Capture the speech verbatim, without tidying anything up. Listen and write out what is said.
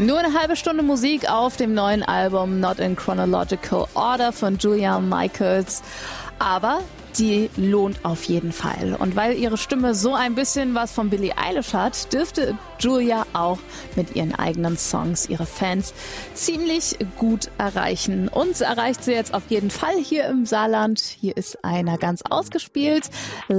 Nur eine halbe Stunde Musik auf dem neuen Album Not in Chronological Order von Julia Michaels. Aber die lohnt auf jeden Fall. Und weil ihre Stimme so ein bisschen was von Billie Eilish hat, dürfte Julia auch mit ihren eigenen Songs ihre Fans ziemlich gut erreichen. Uns erreicht sie jetzt auf jeden Fall hier im Saarland. Hier ist einer ganz ausgespielt.